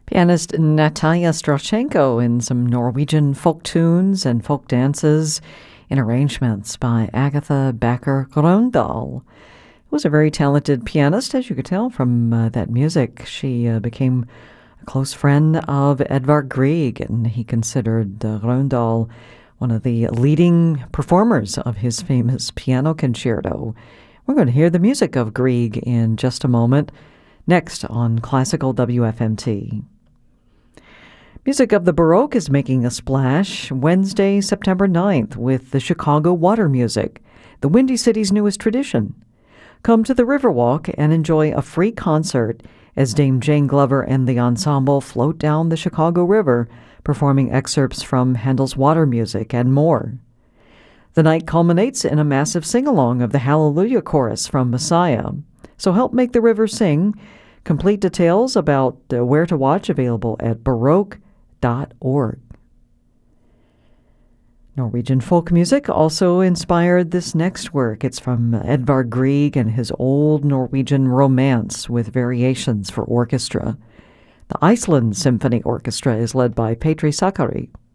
Pianist Natalia Strauchenko in some Norwegian folk tunes and folk dances in arrangements by Agatha Backer Grøndahl. Was a very talented pianist, as you could tell from that music. She became a close friend of Edvard Grieg, and he considered Grøndahl one of the leading performers of his famous piano concerto. We're going to hear the music of Grieg in just a moment, next on Classical WFMT. Music of the Baroque is making a splash Wednesday, September 9th with the Chicago Water Music, the Windy City's newest tradition. Come to the Riverwalk and enjoy a free concert as Dame Jane Glover and the ensemble float down the Chicago River, performing excerpts from Handel's Water Music and more. The night culminates in a massive sing-along of the Hallelujah Chorus from Messiah. So help make the river sing. Complete details about where to watch available at baroque.org. Norwegian folk music also inspired this next work. It's from Edvard Grieg and his Old Norwegian Romance with variations for orchestra. The Iceland Symphony Orchestra is led by Petri Sakari.